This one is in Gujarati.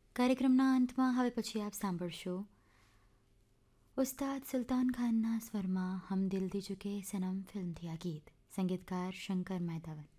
કાર્યક્રમના અંતમાં હવે પછી આપ સાંભળશો ઉસ્તાદ સુલતાન ખાનના સ્વરમાં હમ દિલ દી ચુકે સનમ ફિલ્મથી આ ગીત. સંગીતકાર શંકર મહેતાવન.